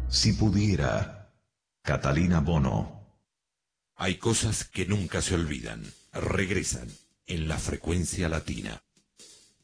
Si pudiera. Catalina Bono. Hay cosas que nunca se olvidan. Regresan en la frecuencia latina.